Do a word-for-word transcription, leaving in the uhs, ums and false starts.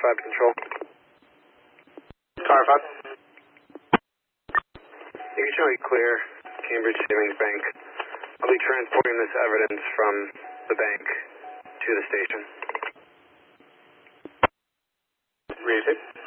five to control. Car five. You can show me clear, Cambridge Savings Bank. I'll be transporting this evidence from the bank to the station. Read it.